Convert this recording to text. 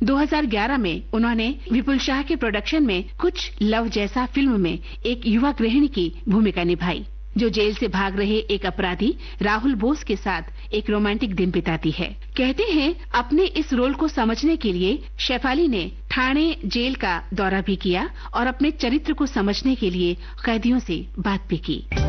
2011 में उन्होंने विपुल शाह के प्रोडक्शन में कुछ लव जैसा फिल्म में एक युवा गृहिणी की भूमिका निभाई, जो जेल से भाग रहे एक अपराधी राहुल बोस के साथ एक रोमांटिक दिन बिताती है। कहते हैं अपने इस रोल को समझने के लिए शेफाली ने ठाणे जेल का दौरा भी किया और अपने चरित्र को समझने के लिए कैदियों से बात भी की।